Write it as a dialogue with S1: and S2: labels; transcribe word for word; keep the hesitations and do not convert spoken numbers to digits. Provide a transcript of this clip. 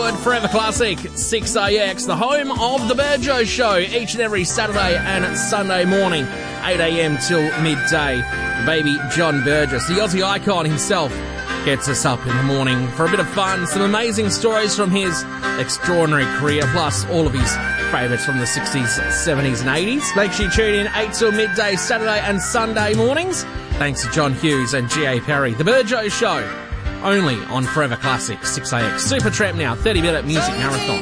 S1: at Forever Classic, six A X, the home of The Burjo Show, each and every Saturday and Sunday morning, eight a.m. till midday. The baby John Burgess, the Aussie icon himself, gets us up in the morning for a bit of fun, some amazing stories from his extraordinary career, plus all of his favourites from the sixties, seventies and eighties. Make sure you tune in eight till midday, Saturday and Sunday mornings. Thanks to John Hughes and G A Perry. The Burjo Show, only on Forever Classic, six A X. Supertramp now, thirty minute music marathon.